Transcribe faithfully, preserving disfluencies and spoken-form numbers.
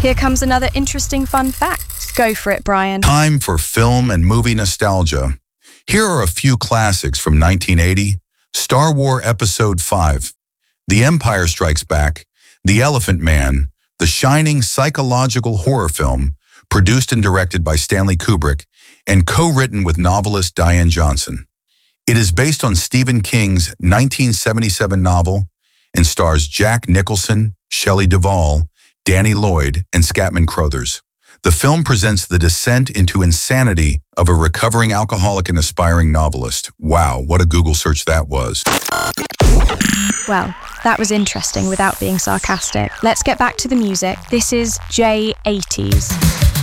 Here comes another interesting fun fact. Go for it, Brian. Time for film and movie nostalgia. Here are a few classics from nineteen eighty. Star Wars Episode five, The Empire Strikes Back, The Elephant Man, the shining psychological horror film, produced and directed by Stanley Kubrick, and co-written with novelist Diane Johnson. It is based on Stephen King's nineteen seventy-seven novel and stars Jack Nicholson, Shelley Duvall, Danny Lloyd, and Scatman Crothers. The film presents the descent into insanity of a recovering alcoholic and aspiring novelist. Wow, what a Google search that was. Well, that was interesting without being sarcastic. Let's get back to the music. This is J eighties.